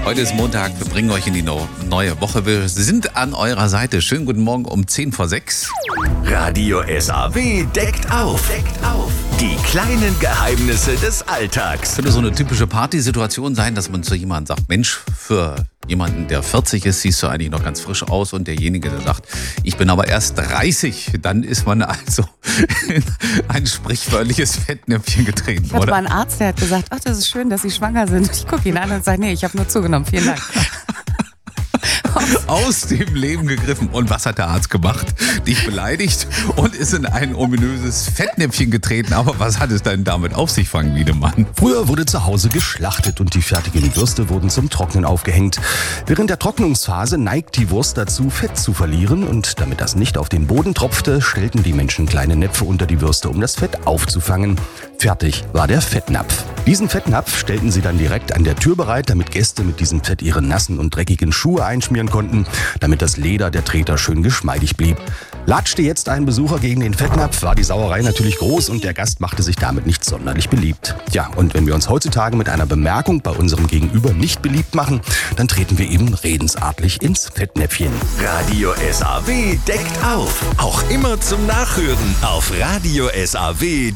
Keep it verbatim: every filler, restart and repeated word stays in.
Heute ist Montag, wir bringen euch in die no- neue Woche. Wir sind an eurer Seite. Schönen guten Morgen um zehn vor sechs. Radio S A W deckt auf. Deckt auf. Die kleinen Geheimnisse des Alltags. Könnte so eine typische Partysituation sein, dass man zu jemandem sagt, Mensch, für jemanden, der vierzig ist, siehst du eigentlich noch ganz frisch aus. Und derjenige, der sagt, ich bin aber erst dreißig, dann ist man also in ein sprichwörtliches Fettnäpfchen getreten, Ich hatte oder? mal einen Arzt, der hat gesagt, ach, das ist schön, dass Sie schwanger sind. Ich gucke ihn an und sage, nee, ich habe nur zugenommen, vielen Dank. Aus dem Leben gegriffen. Und was hat der Arzt gemacht? Dich beleidigt und ist in ein ominöses Fettnäpfchen getreten. Aber was hat es denn damit auf sich, Frank Wiedemann? Früher wurde zu Hause geschlachtet und die fertigen Würste wurden zum Trocknen aufgehängt. Während der Trocknungsphase neigt die Wurst dazu, Fett zu verlieren. Und damit das nicht auf den Boden tropfte, stellten die Menschen kleine Näpfe unter die Würste, um das Fett aufzufangen. Fertig war der Fettnapf. Diesen Fettnapf stellten sie dann direkt an der Tür bereit, damit Gäste mit diesem Fett ihre nassen und dreckigen Schuhe einschmieren konnten, damit das Leder der Treter schön geschmeidig blieb. Latschte jetzt ein Besucher gegen den Fettnapf, war die Sauerei natürlich groß und der Gast machte sich damit nicht sonderlich beliebt. Tja, und wenn wir uns heutzutage mit einer Bemerkung bei unserem Gegenüber nicht beliebt machen, dann treten wir eben redensartlich ins Fettnäpfchen. Radio S A W deckt auf. Auch immer zum Nachhören auf radio S A W.